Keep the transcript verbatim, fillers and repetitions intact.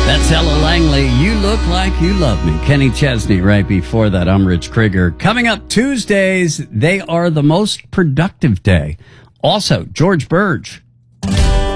That's Ella Langley. You Look Like You Love Me. Kenny Chesney right before that. I'm Rich Krieger. Coming up Tuesdays, they are the most productive day. Also, George Burge